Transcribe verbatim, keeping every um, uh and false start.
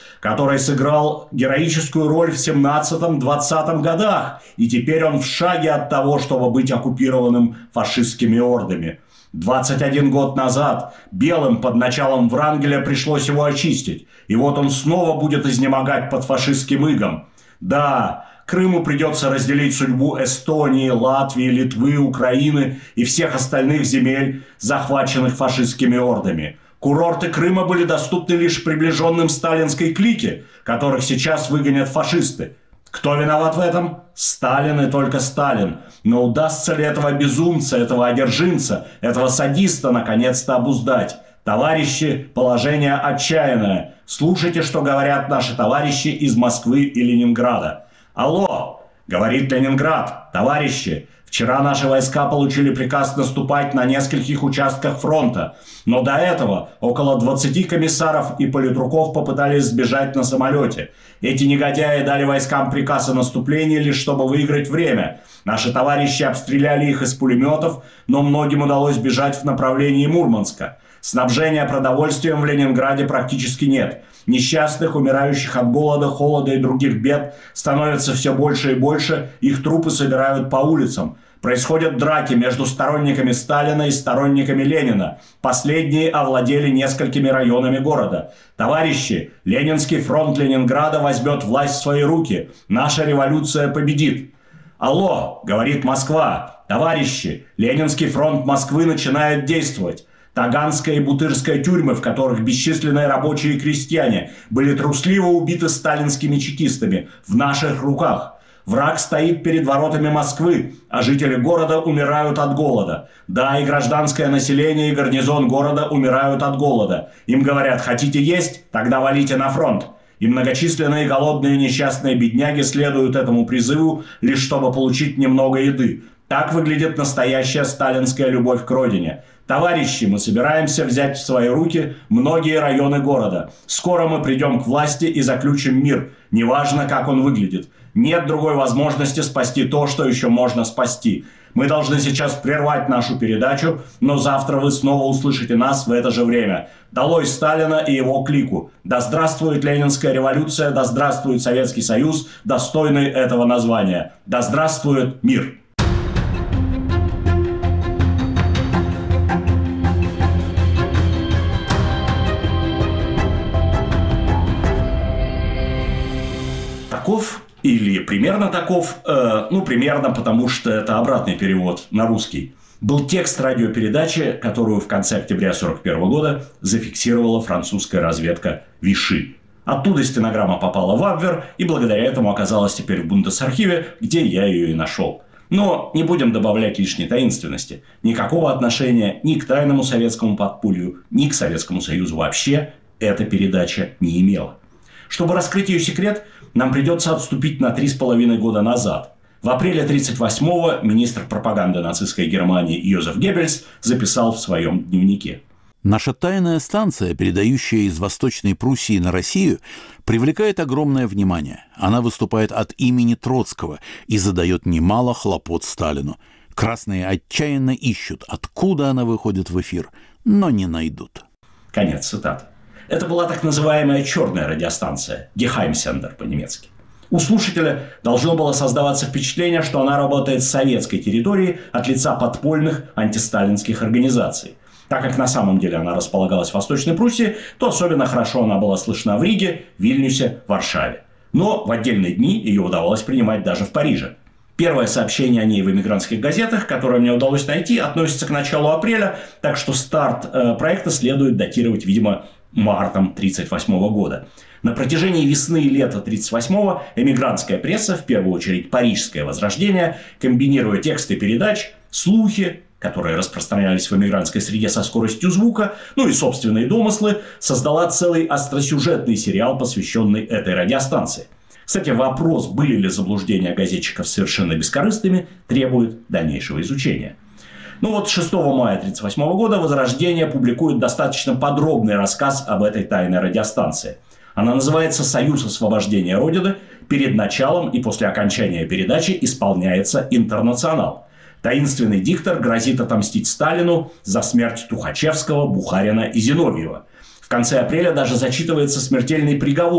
который сыграл героическую роль в семнадцатом-двадцатом годах, и теперь он в шаге от того, чтобы быть оккупированным фашистскими ордами. двадцать один год назад белым под началом Врангеля пришлось его очистить, и вот он снова будет изнемогать под фашистским игом. Да, Крыму придется разделить судьбу Эстонии, Латвии, Литвы, Украины и всех остальных земель, захваченных фашистскими ордами. Курорты Крыма были доступны лишь приближенным сталинской клике, которых сейчас выгонят фашисты. Кто виноват в этом? Сталин и только Сталин. Но удастся ли этого безумца, этого одержимца, этого садиста наконец-то обуздать? Товарищи, положение отчаянное. Слушайте, что говорят наши товарищи из Москвы и Ленинграда. Алло, говорит Ленинград, товарищи, вчера наши войска получили приказ наступать на нескольких участках фронта. Но до этого около двадцати комиссаров и политруков попытались сбежать на самолете. Эти негодяи дали войскам приказ о наступлении лишь чтобы выиграть время. Наши товарищи обстреляли их из пулеметов, но многим удалось бежать в направлении Мурманска. Снабжения продовольствием в Ленинграде практически нет. Несчастных, умирающих от голода, холода и других бед становится все больше и больше, их трупы собирают по улицам. Происходят драки между сторонниками Сталина и сторонниками Ленина. Последние овладели несколькими районами города. Товарищи, Ленинский фронт Ленинграда возьмет власть в свои руки. Наша революция победит. Алло, говорит Москва. Товарищи, Ленинский фронт Москвы начинает действовать. Таганская и Бутырская тюрьмы, в которых бесчисленные рабочие и крестьяне были трусливо убиты сталинскими чекистами, в наших руках. Враг стоит перед воротами Москвы, а жители города умирают от голода. Да, и гражданское население, и гарнизон города умирают от голода. Им говорят: хотите есть? Тогда валите на фронт. И многочисленные голодные несчастные бедняги следуют этому призыву, лишь чтобы получить немного еды. Так выглядит настоящая сталинская любовь к родине. Товарищи, мы собираемся взять в свои руки многие районы города. Скоро мы придем к власти и заключим мир. Неважно, как он выглядит. Нет другой возможности спасти то, что еще можно спасти. Мы должны сейчас прервать нашу передачу, но завтра вы снова услышите нас в это же время. Долой Сталина и его клику. Да здравствует Ленинская революция, да здравствует Советский Союз, достойный этого названия. Да здравствует мир! Таков, или примерно таков, э, ну примерно, потому что это обратный перевод на русский, был текст радиопередачи, которую в конце октября сорок первого года зафиксировала французская разведка Виши. Оттуда стенограмма попала в Абвер и благодаря этому оказалась теперь в Бундесархиве, где я ее и нашел. Но не будем добавлять лишней таинственности. Никакого отношения ни к тайному советскому подпулью, ни к Советскому Союзу вообще эта передача не имела. Чтобы раскрыть ее секрет, нам придется отступить на три с половиной года назад. В апреле тридцать восьмого министр пропаганды нацистской Германии Йозеф Геббельс записал в своем дневнике: «Наша тайная станция, передающая из Восточной Пруссии на Россию, привлекает огромное внимание. Она выступает от имени Троцкого и задает немало хлопот Сталину. Красные отчаянно ищут, откуда она выходит в эфир, но не найдут». Конец цитаты. Это была так называемая черная радиостанция, Geheimsender по-немецки. У слушателя должно было создаваться впечатление, что она работает с советской территории от лица подпольных антисталинских организаций. Так как на самом деле она располагалась в Восточной Пруссии, то особенно хорошо она была слышна в Риге, Вильнюсе, Варшаве. Но в отдельные дни ее удавалось принимать даже в Париже. Первое сообщение о ней в эмигрантских газетах, которое мне удалось найти, относится к началу апреля, так что старт э, проекта следует датировать, видимо, мартом тридцать восьмого года. На протяжении весны и лета тридцать восьмого эмигрантская пресса, в первую очередь парижское возрождение, комбинируя тексты передач, слухи, которые распространялись в эмигрантской среде со скоростью звука, ну и собственные домыслы, создала целый остросюжетный сериал, посвященный этой радиостанции. Кстати, вопрос, были ли заблуждения газетчиков совершенно бескорыстными, требует дальнейшего изучения. Ну вот шестого мая тридцать восьмого года «Возрождение» публикует достаточно подробный рассказ об этой тайной радиостанции. Она называется «Союз освобождения Родины». Перед началом и после окончания передачи исполняется «Интернационал». Таинственный диктор грозит отомстить Сталину за смерть Тухачевского, Бухарина и Зиновьева. В конце апреля даже зачитывается смертельный приговор